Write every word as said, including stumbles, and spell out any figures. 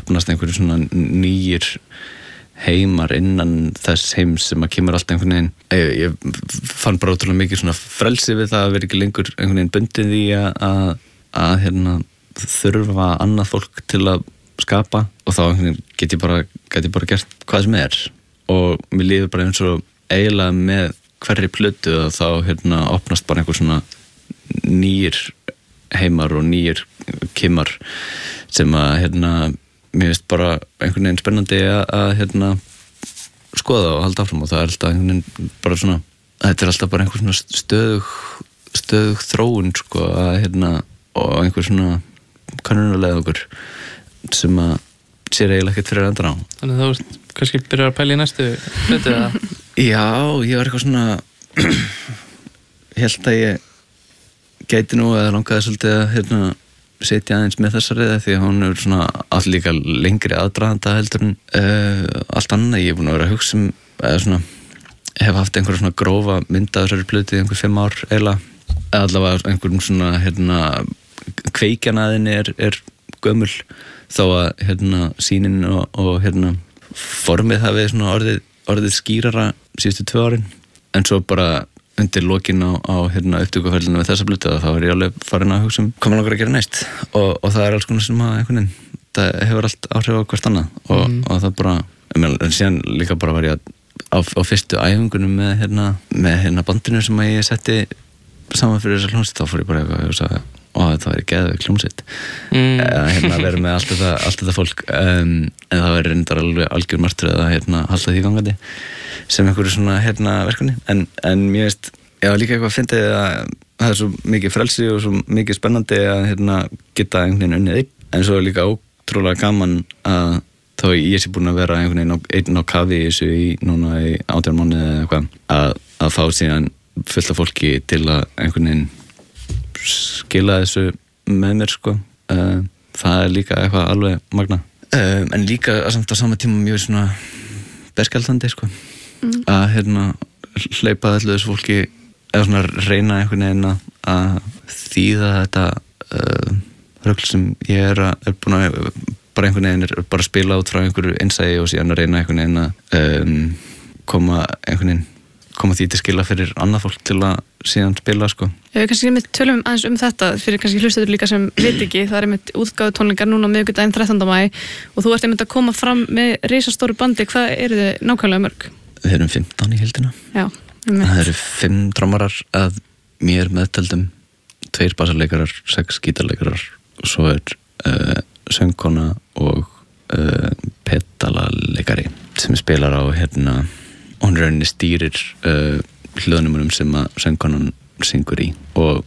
opnast einhverju svona nýjir heimar innan þess heims sem að kemur alltaf einhvern veginn ég, ég fann bara ótrúlega mikið svona frelsi við það að vera ekki lengur einhvern veginn bundið í að, að, að hérna, þurfa annað fólk til að skapa og þá einhvern veginn get ég bara, get ég bara gert hvað sem er og mér líður bara eins og eiginlega með hverri plötu og þá hérna, opnast bara einhver svona nýjir heimar og nýjir kimar sem að hérna mér finnst bara einhvern veginn spennandi að, að hérna, skoða og halda áfram og það er alltaf einhvern veginn bara svona, þetta er alltaf bara einhver svona stöðug, stöðug þróun sko að hérna, og einhver svona kannunulega okkur sem að sér eiginlega ekkert fyrir endan á. Þannig að þú veist, kannski byrjar að pæla í næstu hlutu eða? Já, ég var eitthvað svona, ég held að ég gæti nú eða langaði svolítið að hérna setja aðeins með þessari því að hún er svona all líka lengri aðdraganda heldur en uh, allt annað. Ég er búin að vera að hugsa um eða svona, hef haft einhverja svona grófa mynda þessari plötu í einhver fimm ár eiginlega, eða allavega einhverjum svona hérna, kveikjanaðinni er, er gömul þó að hérna sýnin og, og hérna formið hafi svona orðið, orðið skýrara síðustu tvö árin en svo bara undir lokin á, á hérna, upptökuferlinu með þessa plötu þá er ég alveg farin að hugsa um hvað maður langar að gera næst og, og það er alls konar sem að einhvern veginn það hefur allt áhrif á hvert annað og, mm. og það bara, en síðan líka bara var ég á, á fyrstu æfingunum með hérna, með hérna bandinu sem að ég setti saman fyrir þessa hljómsveit þá fór ég bara eitthvað og sagði, ó þetta væri geðveik hljómsveit mm. eða hérna að vera með allt þetta, allt þetta fólk um, en það væri reyndar alveg algjör martröð að hérna halda því gangandi sem einhverju svona hérna verkefni en, en mér veist, ég var líka eitthvað að fyndið að það er svo mikið frelsi og svo mikið spennandi að hérna geta einhvern veginn unnið einn en svo er líka ótrúlega gaman að þá ég sé búin að vera einhvern veginn á, einn á kafi í þessu í núna í átján mánuði eða eitthvað að, að fá síðan fullt af fólki til að einhvern veginn skila þessu með mér sko uh, það er líka eitthvað alveg magna uh, en líka samt á sama tíma mjög svona berskjaldandi sko mm. að hérna hleypa allir þessu fólki eða svona reyna einhvern veginn að þýða þetta uh, rögl sem ég er, að, er búin að bara einhvern veginn er bara að spila út frá einhverju innsæi og síðan að reyna einhvern veginn að um, koma einhvern veginn koma því til skila fyrir annað fólk til að síðan spila sko. Ég kannski með tölum aðeins um þetta fyrir kannski hlustendur líka sem veit ekki, það er einmitt útgáfu tónleikar núna á miðvikudaginn þrettánda maí og þú ert einmitt að koma fram með risastóru bandi, hvað eru þið nákvæmlega mörg? Við erum fimmtán í heildina. Já, einmitt. Það eru fimm trommarar að mér meðtöldum, tveir bassarleikarar, sex gítarleikarar og svo er uh, söngkona og uh, pedalaleikari sem spilar á hérna hún rauninni stýrir uh, hljóðnumunum sem að söngkonan syngur í og